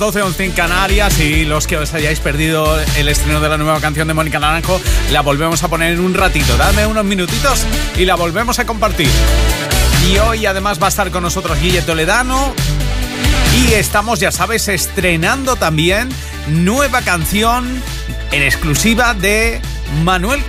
12:11 en Canarias, y los que os hayáis perdido el estreno de la nueva canción de Mónica Naranjo, la volvemos a poner en un ratito. Dadme unos minutitos y la volvemos a compartir. Y hoy además va a estar con nosotros Guille Toledano, y estamos, ya sabes, estrenando también nueva canción en exclusiva de Manuel